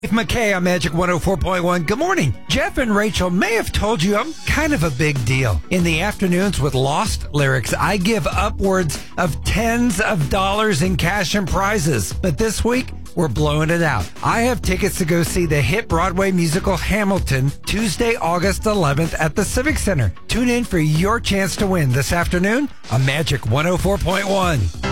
Dave McKay on Magic 104.1. Good morning. Jeff and Rachel may have told you I'm kind of a big deal. In the afternoons with Lost Lyrics, I give upwards of tens of dollars in cash and prizes. But this week, we're blowing it out. I have tickets to go see the hit Broadway musical Hamilton Tuesday, August 11th at the Civic Center. Tune in for your chance to win this afternoon on Magic 104.1.